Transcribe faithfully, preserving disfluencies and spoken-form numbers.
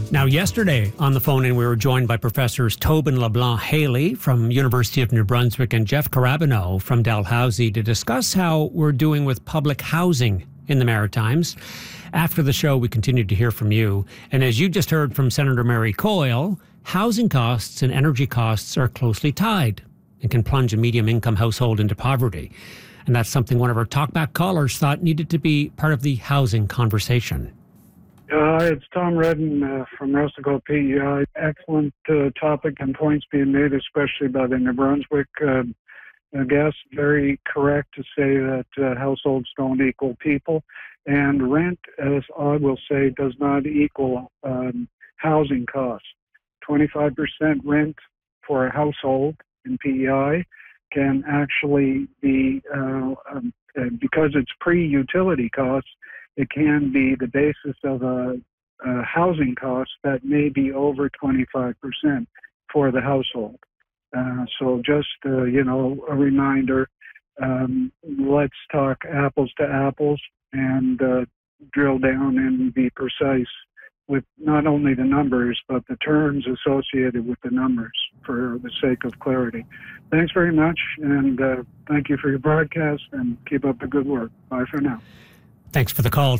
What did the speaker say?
Now, yesterday on the phone, in we were joined by Professors Tobin LeBlanc-Haley from University of New Brunswick and Jeff Carabineau from Dalhousie to discuss how we're doing with public housing in the Maritimes. After the show, we continued to hear from you. And as you just heard from Senator Mary Coyle, housing costs and energy costs are closely tied and can plunge a medium-income household into poverty. And that's something one of our talkback callers thought needed to be part of the housing conversation. Uh, it's Tom Redden uh, from Rustico P E I. Excellent uh, topic and points being made, especially by the New Brunswick uh, guest. Very correct to say that uh, households don't equal people. And rent, as I will say, does not equal um, housing costs. twenty-five percent rent for a household in P E I can actually be, uh, um, uh, because it's pre-utility costs, it can be the basis of a, a housing cost that may be over twenty-five percent for the household. Uh, so just, uh, you know, a reminder, um, let's talk apples to apples and uh, drill down and be precise with not only the numbers, but the terms associated with the numbers for the sake of clarity. Thanks very much, and uh, thank you for your broadcast, and keep up the good work. Bye for now. Thanks for the call.